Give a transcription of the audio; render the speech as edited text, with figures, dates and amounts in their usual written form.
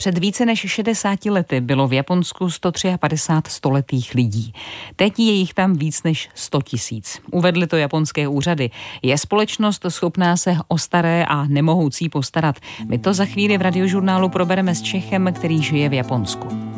Před více než 60 lety bylo v Japonsku 153 stoletých lidí. Teď je jich tam víc než 100 000. Uvedly to japonské úřady. Je společnost schopná se o staré a nemohoucí postarat? My to za chvíli v Radiožurnálu probereme s Čechem, který žije v Japonsku.